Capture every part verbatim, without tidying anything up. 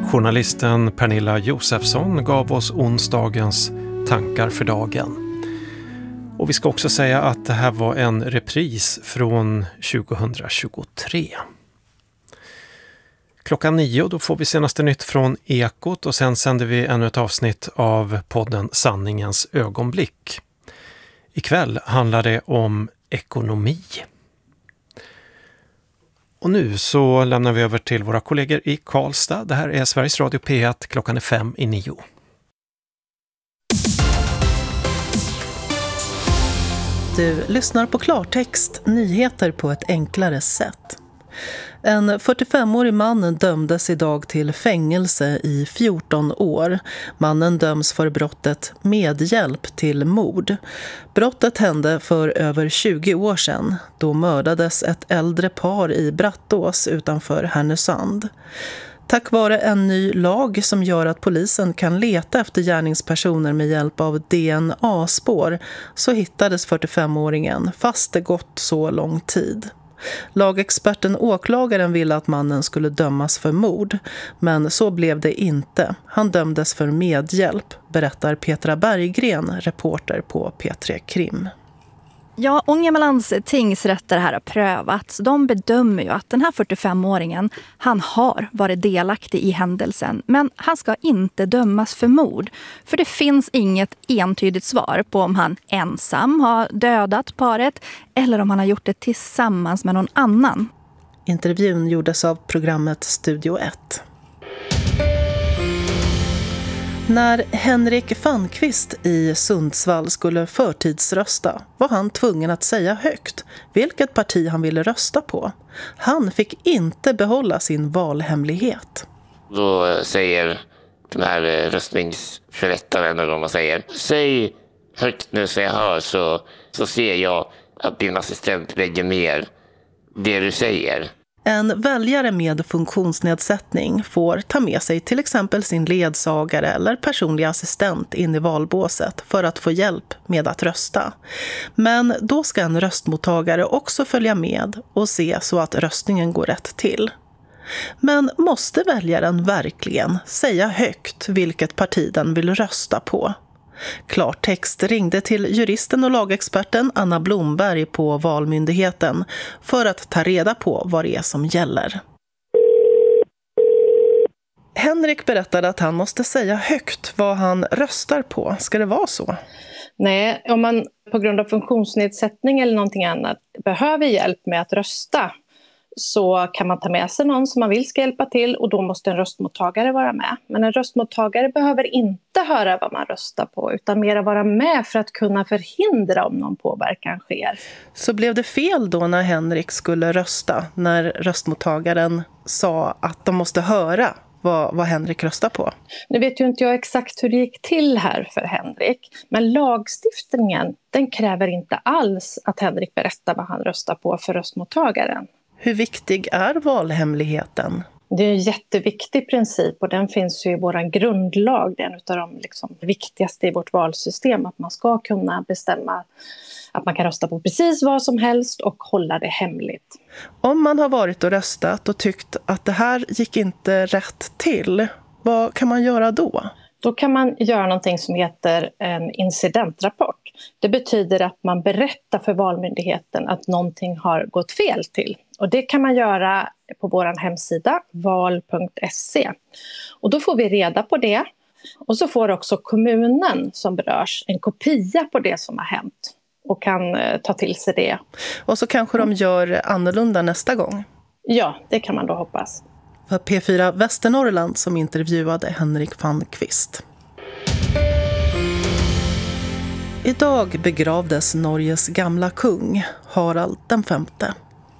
Journalisten Pernilla Josefsson gav oss onsdagens tankar för dagen. Och vi ska också säga att det här var en repris från tjugohundratjugotre. Klockan nio då får vi senaste nytt från Ekot och sen sänder vi ännu ett avsnitt av podden Sanningens ögonblick. Ikväll handlar det om ekonomi. Och nu så lämnar vi över till våra kollegor i Karlstad. Det här är Sveriges Radio P ett, klockan är fem i nio. Du lyssnar på klartext, nyheter på ett enklare sätt. En fyrtiofemårig man dömdes idag till fängelse i fjorton år. Mannen döms för brottet medhjälp till mord. Brottet hände för över tjugo år sedan. Då mördades ett äldre par i Brattås utanför Härnösand. Tack vare en ny lag som gör att polisen kan leta efter gärningspersoner med hjälp av D N A-spår så hittades fyrtiofemåringen fast det gått så lång tid. Lagexperten åklagaren ville att mannen skulle dömas för mord, men så blev det inte. Han dömdes för medhjälp, berättar Petra Berggren, reporter på P tre Krim. Ja, Ångermanlands tingsrätter här har prövats. De bedömer ju att den här fyrtiofemåringen, han har varit delaktig i händelsen. Men han ska inte dömas för mord. För det finns inget entydigt svar på om han ensam har dödat paret eller om han har gjort det tillsammans med någon annan. Intervjun gjordes av programmet Studio ett. När Henrik Fanqvist i Sundsvall skulle förtidsrösta var han tvungen att säga högt vilket parti han ville rösta på. Han fick inte behålla sin valhemlighet. Då säger den här röstningsförrättaren, eller vad man säger, säg högt nu så jag hör, så, så ser jag att din assistent lägger ner det du säger. En väljare med funktionsnedsättning får ta med sig till exempel sin ledsagare eller personlig assistent in i valbåset för att få hjälp med att rösta. Men då ska en röstmottagare också följa med och se så att röstningen går rätt till. Men måste väljaren verkligen säga högt vilket parti den vill rösta på? Klartext ringde till juristen och lagexperten Anna Blomberg på Valmyndigheten för att ta reda på vad det är som gäller. Henrik berättade att han måste säga högt vad han röstar på. Ska det vara så? Nej, om man på grund av funktionsnedsättning eller någonting annat behöver hjälp med att rösta, så kan man ta med sig någon som man vill ska hjälpa till, och då måste en röstmottagare vara med. Men en röstmottagare behöver inte höra vad man röstar på, utan mer vara med för att kunna förhindra om någon påverkan sker. Så blev det fel då när Henrik skulle rösta, när röstmottagaren sa att de måste höra vad, vad Henrik röstar på? Nu vet ju inte jag exakt hur det gick till här för Henrik, men lagstiftningen, den kräver inte alls att Henrik berättar vad han röstar på för röstmottagaren. Hur viktig är valhemligheten? Det är en jätteviktig princip, och den finns ju i vår grundlag. Det är en av de liksom viktigaste i vårt valsystem, att man ska kunna bestämma att man kan rösta på precis vad som helst och hålla det hemligt. Om man har varit och röstat och tyckt att det här gick inte rätt till, vad kan man göra då? Då kan man göra någonting som heter en incidentrapport. Det betyder att man berättar för Valmyndigheten att någonting har gått fel till. Och det kan man göra på vår hemsida val punkt se. Och då får vi reda på det. Och så får också kommunen som berörs en kopia på det som har hänt och kan eh, ta till sig det. Och så kanske de gör annorlunda nästa gång? Ja, det kan man då hoppas. För P fyra Västernorrland som intervjuade Henrik Fanqvist. Idag begravdes Norges gamla kung, Harald den femte.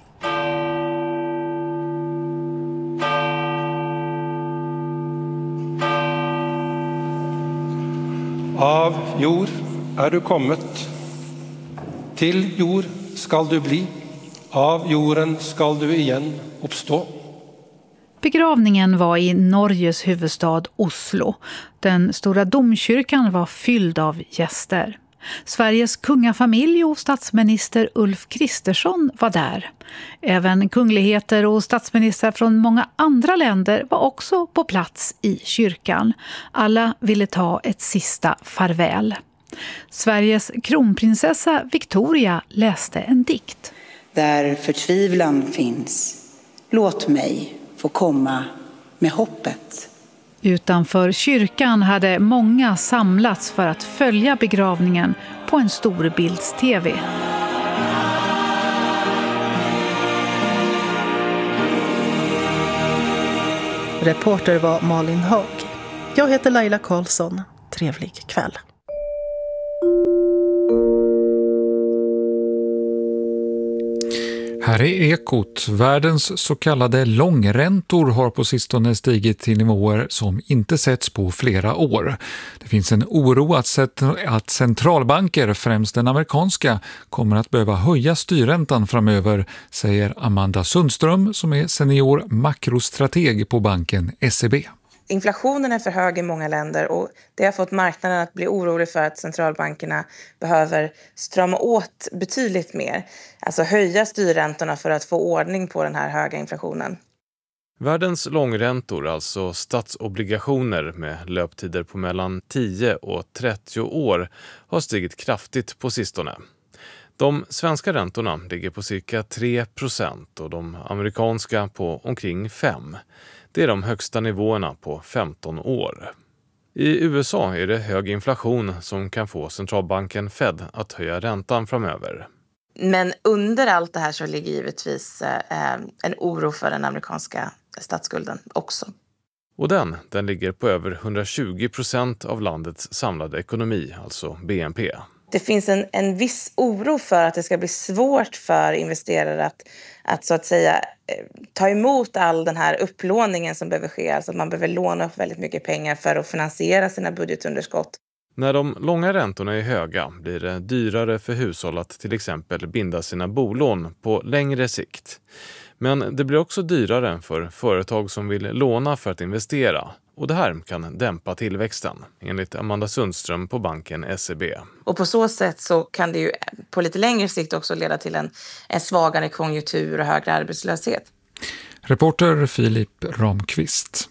Av jord är du kommet, till jord skall du bli, av jorden skall du igen uppstå. Begravningen var i Norges huvudstad Oslo. Den stora domkyrkan var fylld av gäster. Sveriges kungafamilj och statsminister Ulf Kristersson var där. Även kungligheter och statsministrar från många andra länder var också på plats i kyrkan. Alla ville ta ett sista farväl. Sveriges kronprinsessa Victoria läste en dikt. Där förtvivlan finns, låt mig få komma med hoppet. Utanför kyrkan hade många samlats för att följa begravningen på en storbilds-tv. Reporter var Malin Haag. Jag heter Laila Karlsson. Trevlig kväll. Här är Ekot. Världens så kallade långräntor har på sistone stigit till nivåer som inte setts på flera år. Det finns en oro att centralbanker, främst den amerikanska, kommer att behöva höja styrräntan framöver, säger Amanda Sundström som är senior makrostrateg på banken S E B. Inflationen är för hög i många länder och det har fått marknaden att bli orolig för att centralbankerna behöver strama åt betydligt mer. Alltså höja styrräntorna för att få ordning på den här höga inflationen. Världens långräntor, alltså statsobligationer med löptider på mellan tio och trettio år, har stigit kraftigt på sistone. De svenska räntorna ligger på cirka tre procent och de amerikanska på omkring fem procent. Det är de högsta nivåerna på femton år. I U S A är det hög inflation som kan få centralbanken Fed att höja räntan framöver. Men under allt det här så ligger givetvis eh, en oro för den amerikanska statsskulden också. Och den, den ligger på över hundratjugo procent av landets samlade ekonomi, alltså B N P. Det finns en, en viss oro för att det ska bli svårt för investerare att, att så att säga ta emot all den här upplåningen som behöver ske. Alltså man behöver låna upp väldigt mycket pengar för att finansiera sina budgetunderskott. När de långa räntorna är höga blir det dyrare för hushåll att till exempel binda sina bolån på längre sikt. Men det blir också dyrare för företag som vill låna för att investera. Och det här kan dämpa tillväxten, enligt Amanda Sundström på banken S E B. Och på så sätt så kan det ju på lite längre sikt också leda till en, en svagare konjunktur och högre arbetslöshet. Reporter Filip Ramqvist.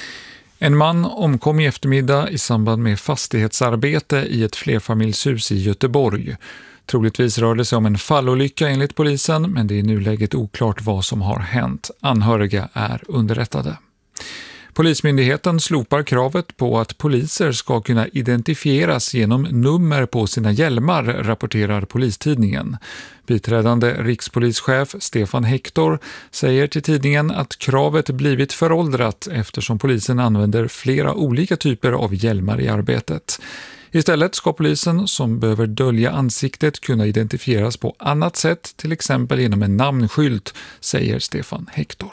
En man omkom i eftermiddag i samband med fastighetsarbete i ett flerfamiljshus i Göteborg. Troligtvis rör det sig om en fallolycka enligt polisen, men det är i nuläget oklart vad som har hänt. Anhöriga är underrättade. Polismyndigheten slopar kravet på att poliser ska kunna identifieras genom nummer på sina hjälmar, rapporterar Polistidningen. Biträdande rikspolischef Stefan Hector säger till tidningen att kravet blivit föråldrat eftersom polisen använder flera olika typer av hjälmar i arbetet. Istället ska polisen som behöver dölja ansiktet kunna identifieras på annat sätt, till exempel genom en namnskylt, säger Stefan Hector.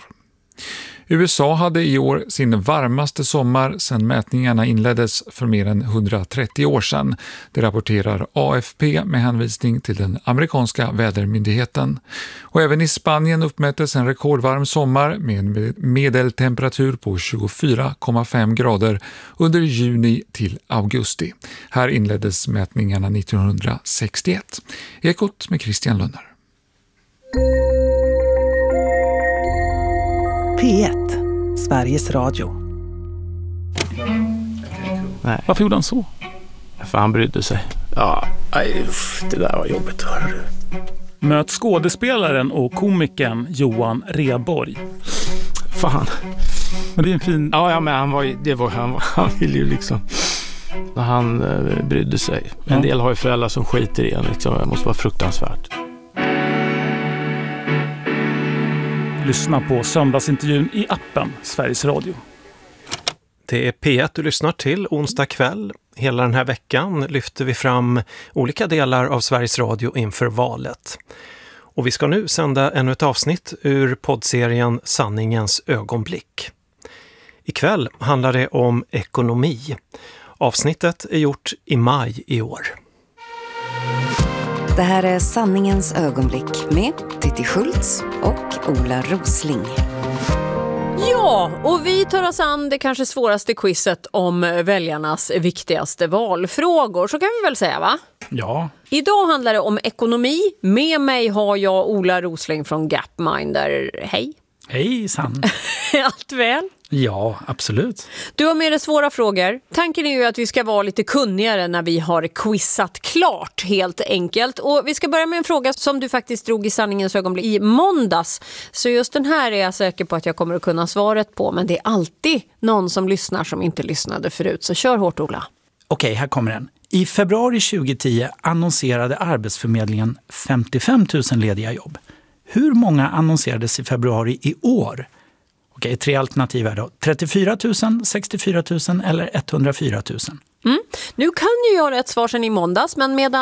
U S A hade i år sin varmaste sommar sedan mätningarna inleddes för mer än hundratrettio år sedan. Det rapporterar A F P med hänvisning till den amerikanska vädermyndigheten. Och även i Spanien uppmättes en rekordvarm sommar med en medeltemperatur på tjugofyra komma fem grader under juni till augusti. Här inleddes mätningarna nittonhundrasextioett. Ekot med Christian Lunner. P ett, Sveriges Radio. Nej. Varför gjorde han så? För han brydde sig. Ja, aj, det där var jobbigt. Möt skådespelaren och komikern Johan Rheborg. Fan. Men det är en fin... Ja, ja men han var det var han, han ville ju liksom... Han eh, brydde sig. En ja. del har ju föräldrar som skiter i en. Liksom. Det måste vara fruktansvärt. Lyssna på söndagsintervjun i appen Sveriges Radio. Det är P ett du lyssnar till onsdag kväll. Hela den här veckan lyfter vi fram olika delar av Sveriges Radio inför valet. Och vi ska nu sända ännu ett avsnitt ur poddserien Sanningens ögonblick. Ikväll handlar det om ekonomi. Avsnittet är gjort i maj i år. Det här är Sanningens ögonblick med Titti Schultz och Ola Rosling. Ja, Ja, och vi tar oss an det kanske svåraste quizet om väljarnas viktigaste valfrågor, så kan vi väl säga, va? Ja. Idag handlar det om ekonomi. Med mig har jag Ola Rosling från Gapminder. Hej. Hej, Sann. Allt väl? Ja, absolut. Du har med dig svåra frågor. Tanken är ju att vi ska vara lite kunnigare när vi har quizat klart, helt enkelt. Och vi ska börja med en fråga som du faktiskt drog i sanningens ögonblick i måndags. Så just den här är jag säker på att jag kommer att kunna svaret på. Men det är alltid någon som lyssnar som inte lyssnade förut. Så kör hårt, Ola. Okej, här kommer den. I februari tjugohundratio annonserade Arbetsförmedlingen femtiofem tusen lediga jobb. Hur många annonserades i februari i år? Okej, tre alternativ här då. trettiofyra tusen, sextiofyra tusen eller etthundrafyra tusen? Mm. Nu kan ju jag rätt svar sedan i måndags, men medan